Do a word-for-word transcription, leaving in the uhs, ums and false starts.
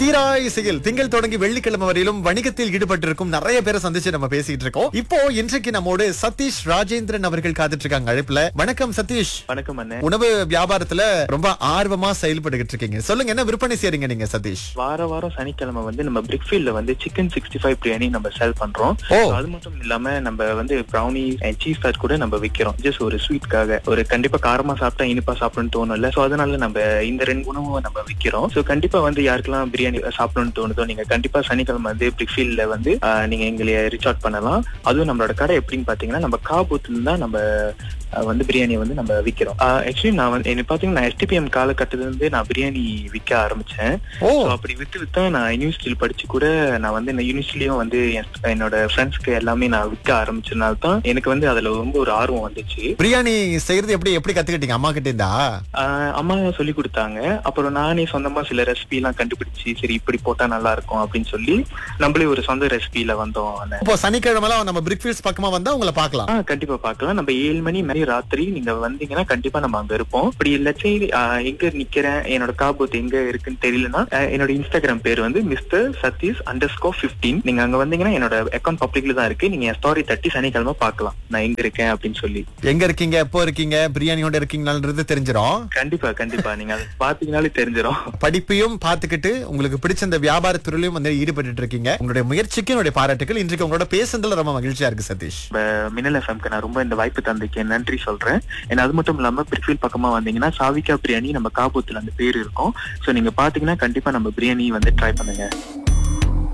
தீரா இசையில் திங்கள் தொடங்கி வெள்ளிக்கிழமை வரையிலும் வணிகத்தில் ஈடுபட்டிருக்கும் நிறைய பேரை சந்திச்சு நம்ம பேசிட்டு இருக்கோம். இப்போ இன்றைக்கு நம்மோடு சதீஷ் ராஜேந்திரன் அவர்கள் காத்துட்டு இருக்காங்க அழைப்புல. வணக்கம் சதீஷ். வணக்கம் அண்ணே. உணவு வியாபாரத்துல ரொம்ப ஆர்வமா செயல்பட்டு இருக்கீங்க. சொல்லுங்க, என்ன விற்பனை செய்றீங்க நீங்க சதீஷ்? வார வாரம் சனிக்கிழமை வந்து நம்ம பிரிக்ஃபீல்ட்ல வந்து சிக்கன் சிக்ஸ்டி ஃபைவ் பிரியாணி நம்ம செல் பண்றோம். அது மட்டும் இல்லாம நம்ம வந்து ப்ரௌனி சீஸ் பேட் கூட நம்ம விக்கிறோம். ஜஸ்ட் ஒரு ஸ்வீட்காக, ஒரு கண்டிப்பா காரமா சாப்பிட்டா இனிப்பா சாப்பிடணும்னு தோணும்ல, சோ அதனால நம்ம இந்த ரெண்டு உணவும் நம்ம விக்கிறோம். சோ கண்டிப்பா வந்து யாருக்கெல்லாம் பிரியாணி சாப்பிடணும்னு தோணுதோ நீங்க கண்டிப்பா சனிக்கிழமை வந்து பிரிக்ஃபீல்ட்ல வந்து நீங்க எங்களை ரீச் அவுட் பண்ணலாம். அதுவும் நம்மளோட கடை எப்படின்னு பாத்தீங்கன்னா, நம்ம காபூத்துல தான் நம்ம வந்து பிரியாணி வந்து நம்ம விக்கிறோம். ஆக்சுவலி நான் வந்து என்ன பாத்தீங்கன்னா எஸ்டிபிஎம் காலகட்டத்துல இருந்து நான் பிரியாணி விற்க ஆரம்பிச்சேன். அப்படி வித்து வித்தா நான் யூனிவர்சிட்டியில படிச்சு கூட நான் வந்து இந்த யூனிவர்சிட்டியும் வந்து என்னோட ஃப்ரெண்ட்ஸ்க்கு எல்லாமே நான் விற்க ஆரம்பிச்சதுனால தான் எனக்கு வந்து அதுல ரொம்ப ஒரு ஆர்வம் வந்துச்சு. பிரியாணி செய்யறது எப்படி எப்படி கத்துக்கிட்டீங்க? அம்மா கிட்ட இருந்தா? அம்மா சொல்லி கொடுத்தாங்க. அப்புறம் நானே சொந்தமா சில ரெசிபி எல்லாம் கண்டுபிடிச்சு, சரி இப்படி போட்டா நல்லா இருக்கும் அப்படின்னு சொல்லி நம்மளே ஒரு சொந்த ரெசிபியில வந்தோம். இப்போ சனிக்கிழமை நம்ம பிரிக்ஃபீல்ட்ஸ் பக்கமா வந்தா உங்களை பார்க்கலாம். கண்டிப்பா பார்க்கலாம். நம்ம ஏழு மணி மாதிரி ராத்திரி நீங்க வந்தீங்கன்னா கண்டிப்பா நம்ம அங்க இருப்போம். இப்படி இல்லாச்சி எங்க நிக்கிறேன், என்னோட காபூத் எங்க இருக்குன்னு தெரியலன்னா என்னோட இன்ஸ்டாகிராம் பேர் வந்து mister Satish under score fifteen. நீங்க அங்க வந்தீங்கன்னா என்னோட அக்கௌண்ட் பப்ளிக்ல தான் இருக்கு. நீங்க ஸ்டோரி தட்டி சனிக்கிழமை பார்க்கலாம் நான் எங்க இருக்கேன் அப்படின்னு சொல்லி. எங்க இருக்கீங்க, எப்போ இருக்கீங்க, பிரியாணியோட இருக்கீங்கன்றது தெரிஞ்சிடும். கண்டிப்பா கண்டிப்பா நீங்க அதை பாத்தீங்கன்னாலே தெரிஞ்சிடும். படிப்பையும் பாத்துக்கிட்டு உங்களுக்கு பிடிச்ச அந்த வியாபார துறையிலும் வந்து ஈடுபட்டு இருக்கீங்க. உங்களுடைய முயற்சிக்கு என்னுடைய பாராட்டுகள். இன்றைக்கு உங்களோட பேசுறதுல ரொம்ப மகிழ்ச்சியா இருக்கு சதீஷ். மின்னல் எஃப்எம்க்கு நான் ரொம்ப இந்த வாய்ப்பு தந்திருக்கேன், நன்றி சொல்றேன். ஏன்னா அது மட்டும் இல்லாம பிரிக்ஃபீல்ட் பக்கமா வந்தீங்கன்னா சாவிகா பிரியாணி நம்ம காபூத்துல அந்த பேர் இருக்கும். சோ நீங்க பாத்தீங்கன்னா கண்டிப்பா நம்ம பிரியாணி வந்து ட்ரை பண்ணுங்க.